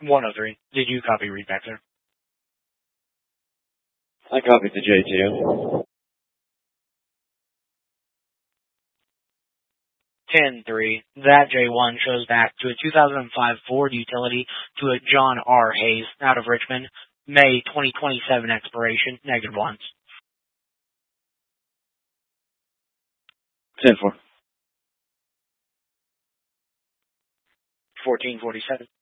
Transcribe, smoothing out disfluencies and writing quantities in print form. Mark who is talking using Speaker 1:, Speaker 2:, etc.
Speaker 1: 103. Did you copy read back, sir?
Speaker 2: I copied the J2.
Speaker 1: 10-3. That J1 shows back to a 2005 Ford utility to a John R. Hayes out of Richmond. May 2027 expiration, -1.
Speaker 2: 10-4.
Speaker 1: 1447.